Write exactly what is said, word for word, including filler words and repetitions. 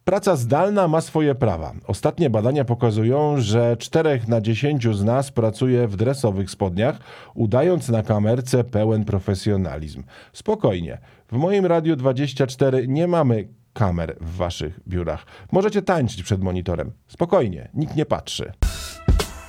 Praca zdalna ma swoje prawa. Ostatnie badania pokazują, że czterech na dziesięciu z nas pracuje w dresowych spodniach, udając na kamerce pełen profesjonalizm. Spokojnie. W moim Radiu dwadzieścia cztery nie mamy kamer w waszych biurach. Możecie tańczyć przed monitorem. Spokojnie, nikt nie patrzy.